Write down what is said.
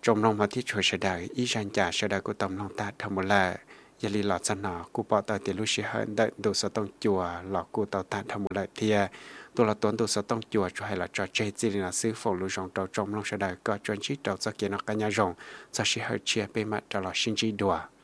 จมลงมาที่ช่วยเสดายอีจันจ่าเสดายกูตำลงตาทำหมดละยาลีหลอดสนอกูปอตาเตลุชิเฮินได้ดูสต้องจัวหลอกกูเตาตาทำหมดละเทียตัวละตัวดูสต้องจัวช่วยหลอดจอเจจิลินาซื้อฝนลูจงเตาจมลงเสดายก็จวนชีเตาจะเกียนกันยาจงจะชิเฮิเชียไปมาตลอดชินจีดัว